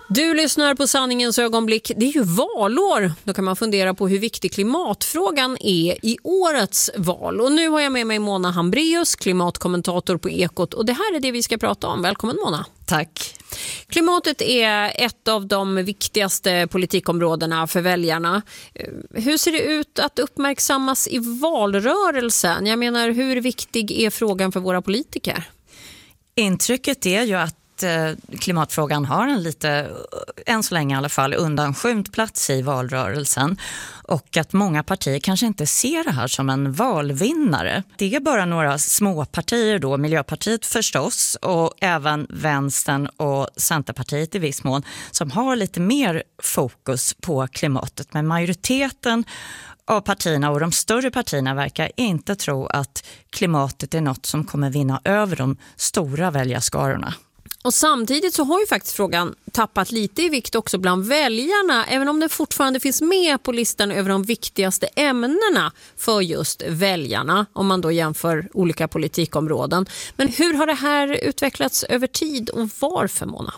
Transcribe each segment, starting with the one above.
Du lyssnar på Sanningens ögonblick. Det är ju valår. Då kan man fundera på hur viktig klimatfrågan är i årets val. Och nu har jag med mig Mona Hambraeus, klimatkommentator på Ekot. Och det här är det vi ska prata om. Välkommen Mona. Tack. Klimatet är ett av de viktigaste politikområdena för väljarna. Hur ser det ut att uppmärksammas i valrörelsen? Jag menar, hur viktig är frågan för våra politiker? Intrycket är ju att klimatfrågan har en lite, än så länge i alla fall, undanskymd plats i valrörelsen och att många partier kanske inte ser det här som en valvinnare. Det är bara några små partier då, Miljöpartiet förstås och även Vänstern och Centerpartiet i viss mån, som har lite mer fokus på klimatet. Men majoriteten av partierna och de större partierna verkar inte tro att klimatet är något som kommer vinna över de stora väljarskarorna. Och samtidigt så har ju faktiskt frågan tappat lite i vikt också bland väljarna, även om den fortfarande finns med på listan över de viktigaste ämnena för just väljarna, om man då jämför olika politikområden. Men hur har det här utvecklats över tid och varför, Mona?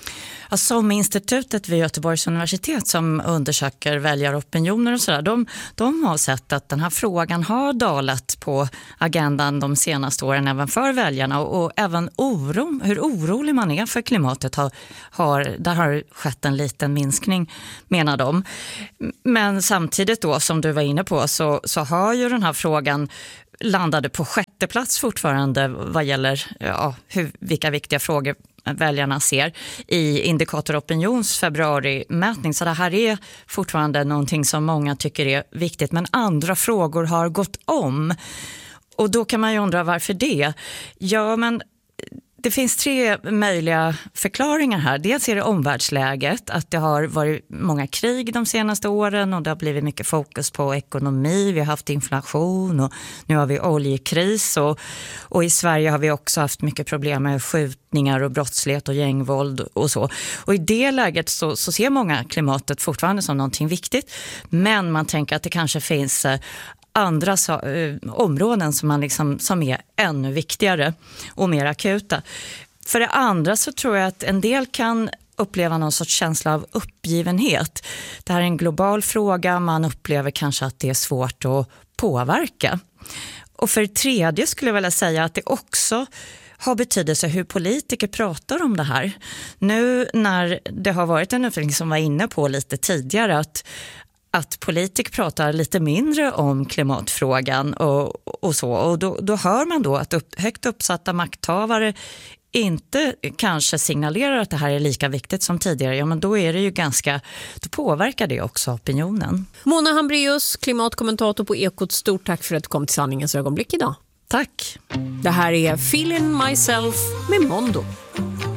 Som institutet vid Göteborgs universitet som undersöker väljaropinioner och sådär, de har sett att den här frågan har dalat på agendan de senaste åren även för väljarna och även hur orolig man är för klimatet där har skett en liten minskning, menar de. Men samtidigt då, som du var inne på, så har ju den här frågan landade på 6:e plats fortfarande vad gäller vilka viktiga frågor väljarna ser i Indikator Opinions februarimätning. Så det här är fortfarande någonting som många tycker är viktigt, men andra frågor har gått om. Och då kan man ju undra varför det. Ja, men det finns 3 möjliga förklaringar här. Dels är det omvärldsläget, att det har varit många krig de senaste åren och det har blivit mycket fokus på ekonomi. Vi har haft inflation och nu har vi oljekris och i Sverige har vi också haft mycket problem med skjutningar och brottslighet och gängvåld och så. Och i det läget så ser många klimatet fortfarande som någonting viktigt, men man tänker att det kanske finns andra områden som är ännu viktigare och mer akuta. För det andra så tror jag att en del kan uppleva någon sorts känsla av uppgivenhet. Det här är en global fråga, man upplever kanske att det är svårt att påverka. Och för det tredje skulle jag vilja säga att det också har betydelse hur politiker pratar om det här. Nu när det har varit en utveckling som var inne på lite tidigare att politiker pratar lite mindre om klimatfrågan och så. Och då hör man då att högt uppsatta makthavare inte kanske signalerar att det här är lika viktigt som tidigare. Ja, men då är det ju då påverkar det också opinionen. Mona Hambraeus, klimatkommentator på Ekot. Stort tack för att du kom till Sanningens ögonblick idag. Tack. Det här är Feeling Myself med Mondo.